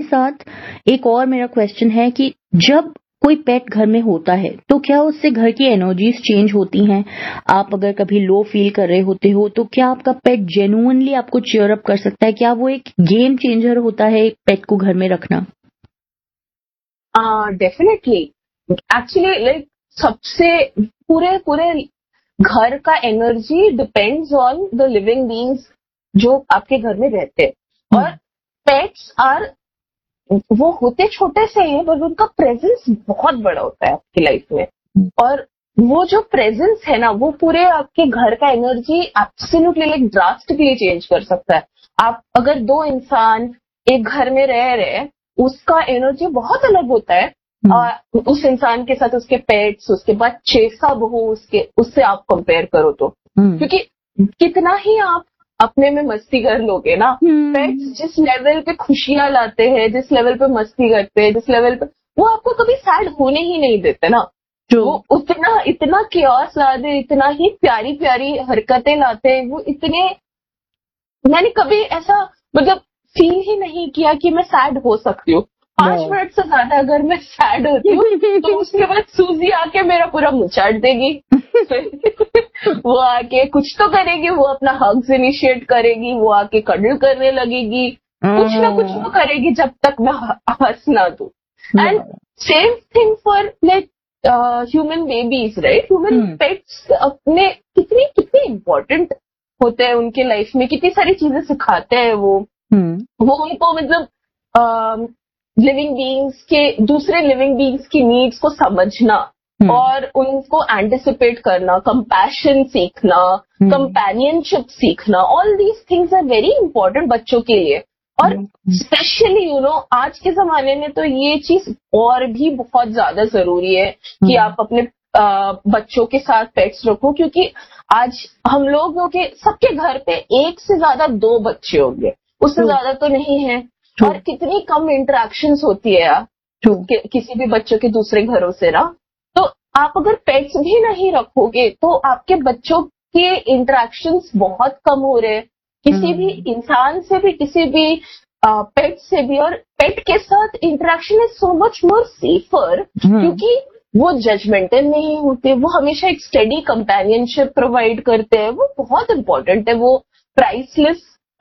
साथ एक और मेरा क्वेश्चन है कि जब कोई पेट घर में होता है तो क्या उससे घर की एनर्जीज चेंज होती हैं? आप अगर कभी लो फील कर रहे होते हो तो क्या आपका पेट जेन्युइनली आपको चीयर अप कर सकता है? क्या वो एक गेम चेंजर होता है एक पेट को घर में रखना? डेफिनेटली। एक्चुअली लाइक सबसे पूरे पूरे घर का energy depends on the living beings जो आपके घर में रहते हैं। और पेट्स आर, वो होते छोटे से हैं पर उनका प्रेजेंस बहुत बड़ा होता है आपकी लाइफ में। और वो जो प्रेजेंस है ना, वो पूरे आपके घर का energy absolutely like drastically change कर सकता है। आप अगर दो इंसान एक घर में रह रहे हैं, उसका एनर्जी बहुत अलग होता है। उस इंसान के साथ उसके पेट्स, उसके बच्चे सब हो, उससे आप कंपेयर करो तो, क्योंकि कितना ही आप अपने में मस्ती कर लोगे ना, पेट्स जिस लेवल पे खुशियां लाते हैं, जिस लेवल पे मस्ती करते हैं, जिस लेवल पे, वो आपको कभी सैड होने ही नहीं देते ना। वो उतना इतना क्योस लाते, इतना ही प्यारी प्यारी हरकतें लाते हैं, वो इतने, मैंने कभी ऐसा मतलब फील ही नहीं किया कि मैं सैड हो सकती हूँ। 5 मिनट से ज्यादा अगर मैं सैड होती हूँ तो उसके बाद सूजी आके मेरा पूरा मुंह चाट देगी। वो आके कुछ तो करेगी, वो अपना हग्स इनिशिएट करेगी, वो आके कडल करने लगेगी, कुछ ना कुछ तो करेगी जब तक मैं हंस ना दूं। And same thing for like human babies, right? Human pets अपने कितनी कितनी इम्पोर्टेंट होते हैं उनके लाइफ में, कितनी सारी चीजें सिखाते हैं वो उनको मतलब लिविंग बीइंग्स के, दूसरे लिविंग बीइंग्स की नीड्स को समझना और उनको एंटिसिपेट करना, कंपैशन सीखना, कंपेनियनशिप सीखना, all these things are very important बच्चों के लिए। और स्पेशली आज के जमाने में तो ये चीज और भी बहुत ज्यादा जरूरी है कि आप अपने बच्चों के साथ पेट्स रखो, क्योंकि आज हम लोगों के सबके घर पे 1 से ज्यादा 2 बच्चे होंगे, उससे ज्यादा तो नहीं है। और कितनी कम इंटरेक्शंस होती है यार किसी भी बच्चों के दूसरे घरों से ना। तो आप अगर पेट्स भी नहीं रखोगे तो आपके बच्चों के इंटरेक्शंस बहुत कम हो रहे हैं, किसी भी इंसान से भी, किसी भी पेट से भी। और पेट के साथ interaction is so much more safer, क्योंकि वो जजमेंटल नहीं होते, वो हमेशा एक स्टेडी कंपेनियनशिप प्रोवाइड करते हैं। वो बहुत इंपॉर्टेंट है, वो प्राइसलेस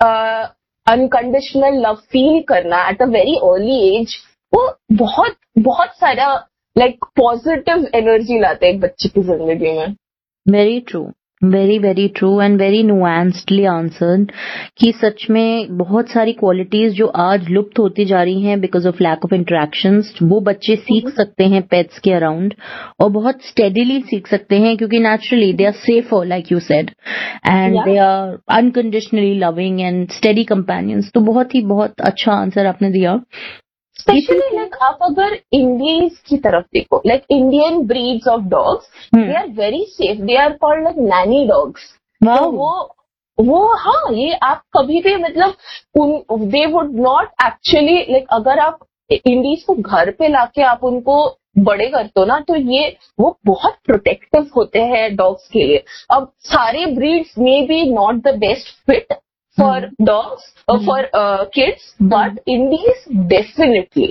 अनकंडीशनल लव फील करना at a very early as, वो बहुत बहुत सारा लाइक पॉजिटिव एनर्जी लाते हैं एक बच्चे की जिंदगी में। Very true, very very true and very नुआंस्डली answered कि सच में बहुत सारी क्वालिटीज जो आज लुप्त होती जा रही हैं because of lack of interactions, वो बच्चे सीख सकते हैं पेट्स के अराउंड, और बहुत स्टेडीली सीख सकते हैं क्योंकि naturally they are safer like you said, and they are unconditionally loving and steady companions. तो बहुत अच्छा आंसर आपने दिया। स्पेशली लाइक आप अगर इंडियंस की तरफ देखो, like Indian breeds of dogs, they are very safe, they are called like Naini dogs. तो वो हाँ, ये आप कभी भी मतलब they would not actually like, अगर आप इंडीज को घर पे लाके आप उनको बड़े करते हो ना, तो ये वो बहुत प्रोटेक्टिव होते हैं डॉग्स के लिए। अब सारे ब्रीड्स में B not the best fit for dogs or for kids, but Indians definitely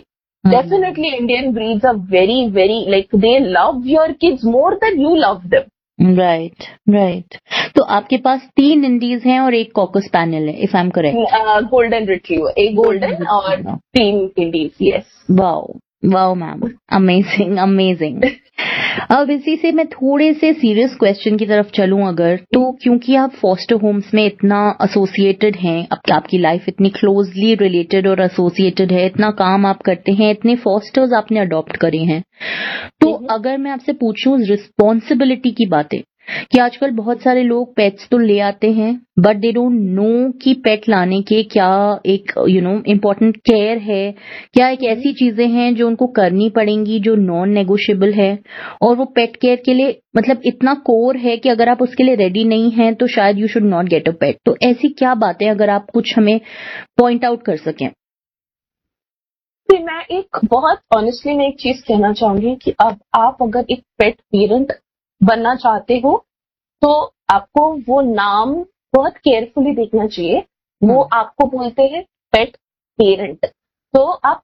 Indian breeds are very very like they love your kids more than you love them. Right. तो आपके पास 3 Indies हैं और एक cocker spaniel है, if I'm correct? Golden retriever, एक golden और 3 Indies. Yes. Wow ma'am, amazing. अब इसी से मैं थोड़े से सीरियस क्वेश्चन की तरफ चलूं अगर, तो क्योंकि आप फॉस्टर होम्स में इतना एसोसिएटेड हैं, आपकी लाइफ इतनी क्लोजली रिलेटेड और एसोसिएटेड है, इतना काम आप करते हैं, इतने फॉस्टर्स आपने अडॉप्ट करे हैं, तो अगर मैं आपसे पूछूं रिस्पॉन्सिबिलिटी की बातें, कि आजकल बहुत सारे लोग पेट्स तो ले आते हैं बट दे डोंट नो कि पेट लाने के क्या एक इम्पोर्टेंट केयर है, क्या एक ऐसी चीजें हैं जो उनको करनी पड़ेंगी जो नॉन नेगोशिएबल है, और वो पेट केयर के लिए मतलब इतना कोर है कि अगर आप उसके लिए रेडी नहीं हैं तो शायद you should not get a पेट। तो ऐसी क्या बातें अगर आप कुछ हमें पॉइंट आउट कर सकें? मैं एक बहुत ऑनेस्टली मैं एक चीज कहना चाहूंगी कि अब आप अगर एक पेट पेरेंट बनना चाहते हो तो आपको वो नाम बहुत केयरफुली देखना चाहिए। वो आपको बोलते हैं पेट पेरेंट, तो आप